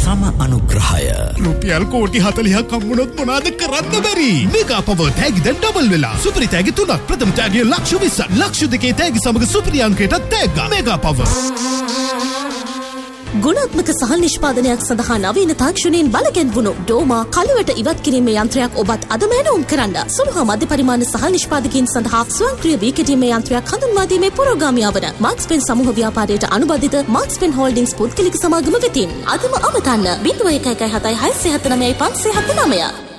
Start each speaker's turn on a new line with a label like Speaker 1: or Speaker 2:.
Speaker 1: සම අනුග්‍රහය.
Speaker 2: රුපියල් කෝටි 40ක් හම්බුනොත් මොනවද කරන්න බැරි? මෙගා පවර් තෑගි දැන් ඩබල් වෙලා. සුපිරි තෑගි 3ක්. ප්‍රථම තෑගිය ලක්ෂ 20ක්. ලක්ෂ 2 තෑගි සමග සුපිරි අංකයටත් තෑග්ගා. Mega power.
Speaker 3: ගුණාත්මක සහල් නිෂ්පාදනයක් සඳහා නවීන තාක්ෂණයෙන් බලගැන්වුණු ඩෝමා කලවට ඉවත් කිරීමේ යන්ත්‍රයක් ඔබත් අදම ඇනවුම් කරන්න. සුළු හා මධ්‍ය පරිමාණ සහල් නිෂ්පාදකයන් සඳහා ස්වයංක්‍රීය වී කෙටීමේ යන්ත්‍රයක් හඳුන්වා දීමේ පුරෝගාමියා වන මාක්ස් පෙන් සමූහ ව්‍යාපාරයට අනුබද්ධිත මාක්ස් පෙන් හෝල්ඩින්ග්ස් පුද්ගලික සමාගම වෙතින් අදම අමතන්න 0117 679 579